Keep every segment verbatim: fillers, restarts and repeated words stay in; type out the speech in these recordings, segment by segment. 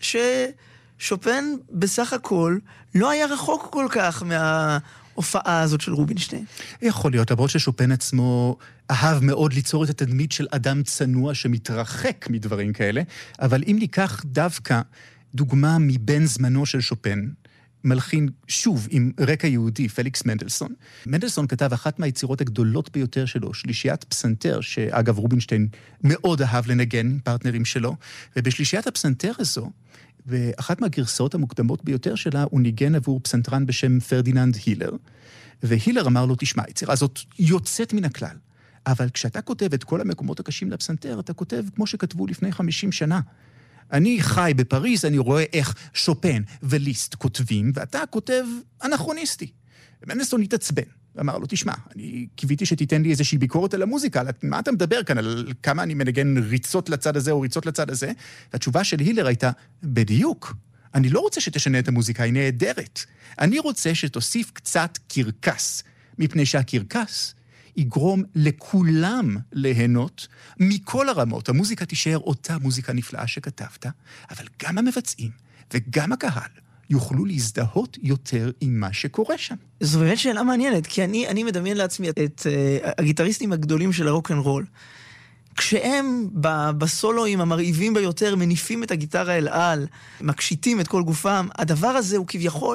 ששופן בסך הכל לא היה רחוק כל כך מההופעה הזאת של רובינשטיין. יכול להיות, למרות ששופן עצמו אהב מאוד ליצור את התדמית של אדם צנוע שמתרחק מדברים כאלה, אבל אם ניקח דווקא דוגמה מבין זמנו של שופן, מלחין שוב עם רקע יהודי, פליקס מנדלסון. מנדלסון כתב אחת מהיצירות הגדולות ביותר שלו, שלישיית פסנתר, שאגב רובינשטיין מאוד אהב לנגן, פרטנרים שלו, ובשלישיית הפסנתר הזו, ואחת מהגרסאות המוקדמות ביותר שלה, הוא ניגן עבור פסנתרן בשם פרדיננד הילר, והילר אמר לו, תשמע, היצירה הזאת יוצאת מן הכלל, אבל כשאתה כותב את כל המקומות הקשים לפסנתר, אתה כותב כמו שכתבו לפני חמישים שנה. אני חי בפריז, אני רואה איך שופן וליסט כותבים, ואתה כותב אנכרוניסטי. מנדלסון התעצבן, ואמר לו, תשמע, אני קיוויתי שתיתן לי איזושהי ביקורת על המוזיקה, על מה אתה מדבר כאן, על כמה אני מנגן ריצות לצד הזה או ריצות לצד הזה, והתשובה של הילר הייתה, בדיוק, אני לא רוצה שתשנה את המוזיקה, היא נהדרת. אני רוצה שתוסיף קצת קרקס, מפני שהקרקס יגרום לכולם ליהנות מכל הרמות. המוזיקה תישאר אותה מוזיקה נפלאה שכתבת, אבל גם המבצעים וגם הקהל יוכלו להזדהות יותר עם מה שקורה שם. זו באמת שאלה מעניינת, כי אני, אני מדמיין לעצמי את, את uh, הגיטריסטים הגדולים של הרוק אנד רול. כשהם ב, בסולואים המרהיבים ביותר מניפים את הגיטרה אל על, מקשיטים את כל גופם, הדבר הזה הוא כביכול,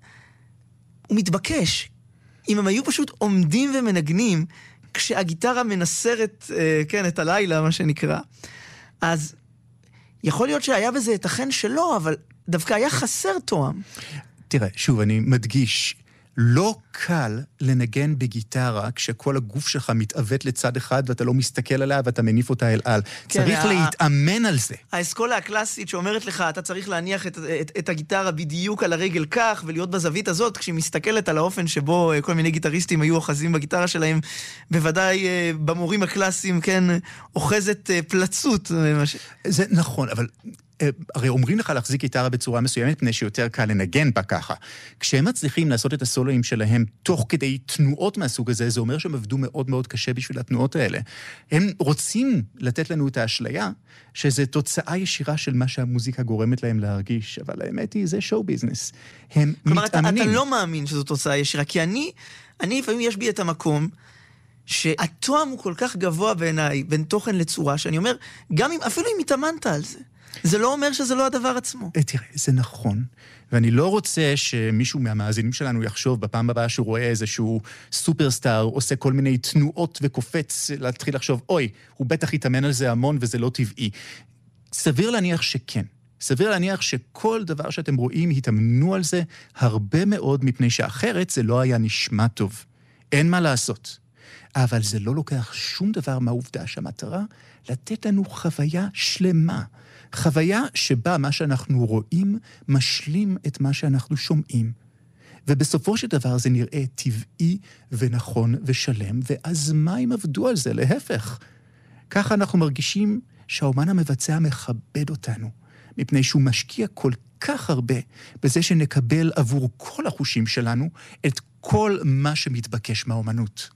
הוא מתבקש. אם הם היו פשוט עומדים ומנגנים, כשהגיטרה מנסרת, אה, כן, את הלילה, מה שנקרא, אז יכול להיות שהיה בזה את החן שלו, אבל דווקא היה חסר תואם. תראה, שוב, אני מדגיש, לא קל לנגן בגיטרה כשכל הגוף שלך מתעוות לצד אחד ואתה לא מסתכל עליה ואתה מניף אותה אל על. כן, צריך ה- להתאמן על זה. האסכולה הקלאסית שאומרת לך, אתה צריך להניח את, את, את הגיטרה בדיוק על הרגל כך ולהיות בזווית הזאת, כשהיא מסתכלת על האופן שבו כל מיני גיטריסטים היו אוחזים בגיטרה שלהם, בוודאי במורים הקלאסיים, כן, אוחזת פלצות. זה נכון, אבל הרי אומרים לך להחזיק גיטרה בצורה מסוימת, פני שיותר קל לנגן בה ככה. כשהם מצליחים לעשות את הסולואים שלהם תוך כדי תנועות מהסוג הזה, זה אומר שהם עבדו מאוד מאוד קשה בשביל התנועות האלה. הם רוצים לתת לנו את האשליה, שזה תוצאה ישירה של מה שהמוזיקה גורמת להם להרגיש, אבל האמת היא, זה שואו ביזנס. הם כלומר, מתאמנים. אתה, אתה לא מאמין שזו תוצאה ישירה, כי אני, אני לפעמים יש בי את המקום, שהתואם הוא כל כך גבוה בעיניי, בין תוכן לצורה, שאני אומר, גם אם, אפילו אם התאמנת על זה, זה לא אומר שזה לא הדבר עצמו. תראה, זה נכון, ואני לא רוצה שמישהו מהמאזינים שלנו יחשוב בפעם הבאה שהוא רואה איזשהו סופרסטאר, עושה כל מיני תנועות וקופץ, להתחיל לחשוב, אוי, הוא בטח יתאמן על זה המון וזה לא טבעי. סביר להניח שכן. סביר להניח שכל דבר שאתם רואים התאמנו על זה הרבה מאוד, מפני שאחרת זה לא היה נשמע טוב. אין מה לעשות. אבל זה לא לוקח שום דבר מהעובדה שהמטרה לתת לנו חוויה שלמה. חוויה שבה מה שאנחנו רואים משלים את מה שאנחנו שומעים. ובסופו של דבר זה נראה טבעי ונכון ושלם, ואז מה הם עבדו על זה? להפך. ככה אנחנו מרגישים שהאומן המבצע מכבד אותנו, מפני שהוא משקיע כל כך הרבה בזה שנקבל עבור כל החושים שלנו את כל מה שמתבקש מהאומנות.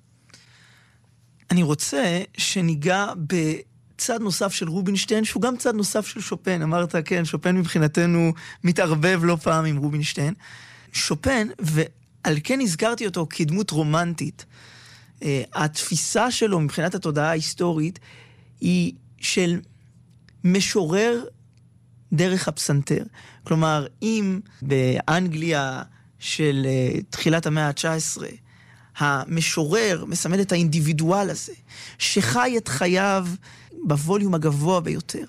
אני רוצה שניגע בצד נוסף של רובינשטיין, שהוא גם צד נוסף של שופן. אמרת, כן, שופן מבחינתנו מתערבב לא פעם עם רובינשטיין. שופן, ועל כן הזכרתי אותו כדמות רומנטית, התפיסה שלו מבחינת התודעה ההיסטורית היא של משורר דרך הפסנתר. כלומר, אם באנגליה של תחילת המאה ה-תשע עשרה, המשורר מסמל את האינדיבידואל הזה, שחי את חייו בווליום הגבוה ביותר,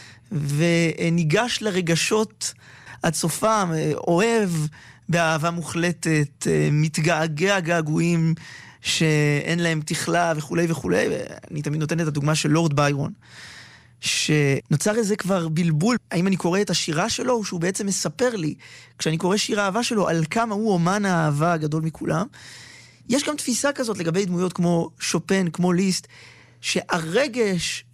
וניגש לרגשות עד סופם, אוהב באהבה מוחלטת, מתגעגע געגועים שאין להם תכלה וכו' וכו'. אני תמיד נותן את הדוגמה של לורד ביירון, שנוצר איזה כבר בלבול, האם אני קורא את השירה שלו, או שהוא בעצם מספר לי, כשאני קורא שיר האהבה שלו, על כמה הוא אומן האהבה הגדול מכולם. יש גם תפיסה כזאת לגבי דמויות כמו שופן, כמו ליסט, שהרגש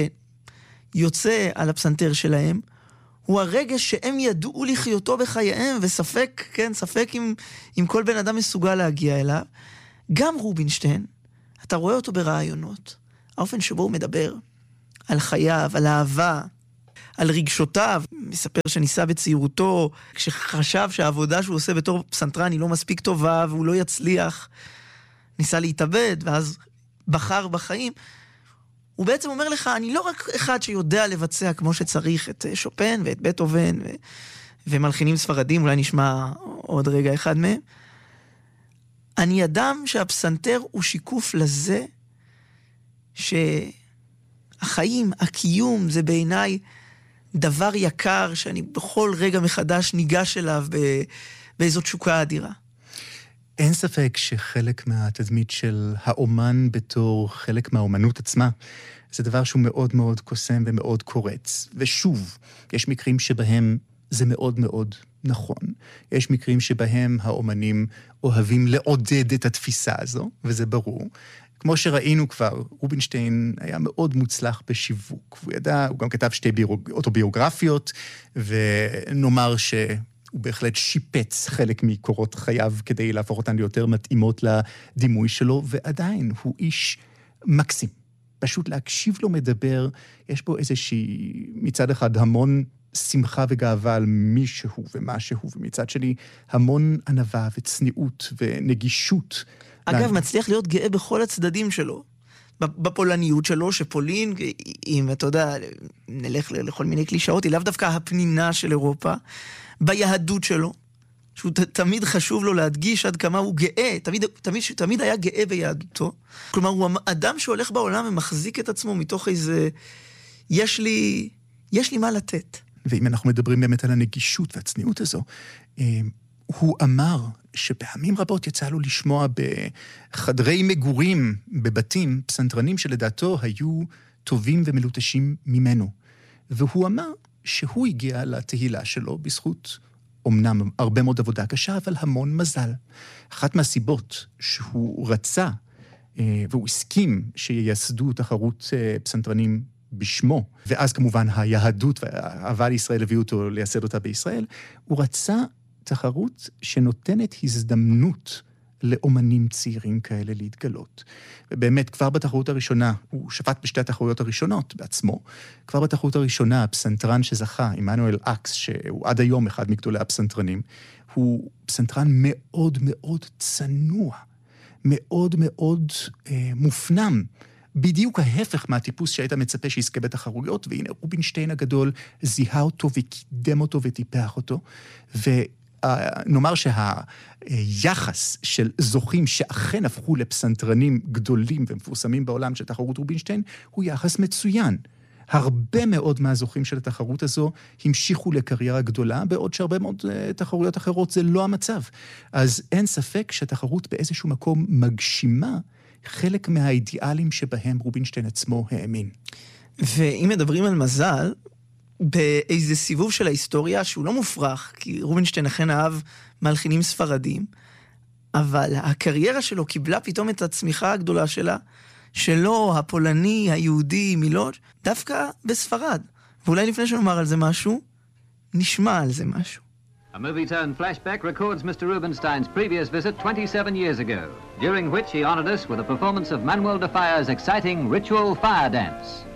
שיוצא על הפסנתר שלהם, הוא הרגש שהם ידעו לחיותו בחייהם, וספק, כן, ספק אם, אם כל בן אדם מסוגל להגיע אליו. גם רובינשטיין, אתה רואה אותו ברעיונות, האופן שבו הוא מדבר על חייו, על אהבה, על רגשותיו, מספר שניסה בצעירותו, כשחשב שהעבודה שהוא עושה בתור פסנתרן היא לא מספיק טובה, והוא לא יצליח, ניסה להתאבד, ואז בחר בחיים. הוא בעצם אומר לך, אני לא רק אחד שיודע לבצע כמו שצריך את שופן ואת בטהובן ו... ומלחינים ספרדים, אולי נשמע עוד רגע אחד מהם. אני אדם שהפסנתר הוא שיקוף לזה שהחיים, הקיום, זה בעיניי דבר יקר שאני בכל רגע מחדש ניגש אליו באיזו תשוקה אדירה. אין ספק שחלק מהתדמית של האומן בתור חלק מהאומנות עצמה, זה דבר שהוא מאוד מאוד קוסם ומאוד קורץ. ושוב, יש מקרים שבהם זה מאוד מאוד נכון. יש מקרים שבהם האומנים אוהבים לעודד את התפיסה הזו, וזה ברור. כמו שראינו כבר, רובינשטיין היה מאוד מוצלח בשיווק. הוא ידע, הוא גם כתב שתי אוטוביוגרפיות, ונאמר ש... הוא בהחלט שיפץ חלק מקורות חייו כדי להפוך אותן ליותר מתאימות לדימוי שלו, ועדיין הוא איש מקסים. פשוט להקשיב לו מדבר, יש בו איזושהי, מצד אחד, המון שמחה וגאווה על מי שהוא ומה שהוא, ומצד שני, המון ענווה וצניעות ונגישות. אגב, לה... מצליח להיות גאה בכל הצדדים שלו. בפולניות שלו, שפולין, אם אתה יודע, נלך לכל מיני קלישאות, היא לאו דווקא הפנינה של אירופה, ביהדות שלו, שהוא ת, תמיד חשוב לו להדגיש עד כמה הוא גאה, תמיד, תמיד, תמיד היה גאה ביהדותו. כלומר, הוא אדם שהולך בעולם ומחזיק את עצמו מתוך איזה, יש לי, יש לי מה לתת. ואם אנחנו מדברים באמת על הנגישות והצניעות הזו, הוא אמר שפעמים רבות יצא לו לשמוע בחדרי מגורים, בבתים, פסנתרנים שלדעתו היו טובים ומלוטשים ממנו. והוא אמר שהוא הגיע לתהילה שלו בזכות, אמנם הרבה מאוד עבודה קשה, אבל המון מזל. אחת מהסיבות שהוא רצה, והוא הסכים שייסדו תחרות פסנתרנים בשמו, ואז כמובן היהדות והאהבה לישראל הביאו אותו לייסד אותה בישראל, הוא רצה תחרות שנותנת הזדמנות לאומנים צעירים כאלה להתגלות. ובאמת, כבר בתחרות הראשונה, הוא שפט בשתי התחרויות הראשונות בעצמו, כבר בתחרות הראשונה, הפסנתרן שזכה, עמנואל אקס, שהוא עד היום אחד מגדולי הפסנתרנים, הוא פסנתרן מאוד מאוד צנוע, מאוד מאוד אה, מופנם, בדיוק ההפך מהטיפוס שהיית מצפה שיזכה בתחרויות, והנה רובינשטיין הגדול זיהה אותו וקידם אותו וטיפח אותו, ו... נאמר שהיחס של זוכים שאכן הפכו לפסנתרנים גדולים ומפורסמים בעולם של תחרות רובינשטיין, הוא יחס מצוין. הרבה מאוד מהזוכים של התחרות הזו המשיכו לקריירה גדולה, בעוד שהרבה מאוד תחרויות אחרות זה לא המצב. אז אין ספק שהתחרות באיזשהו מקום מגשימה חלק מהאידיאלים שבהם רובינשטיין עצמו האמין. ואם מדברים על מזל, באיזה סיבוב של ההיסטוריה שהוא לא מופרך, כי רובינשטיין אכן אהב מלחינים ספרדים, אבל הקריירה שלו קיבלה פתאום את הצמיחה הגדולה שלה, שלו, הפולני, היהודי, מילוש, דווקא בספרד. ואולי לפני שנאמר על זה משהו, נשמע על זה משהו. A movie-turned flashback records Mister Rubinstein's previous visit twenty-seven years ago, during which he honored us with a performance of Manuel de Falla's exciting ritual fire dance.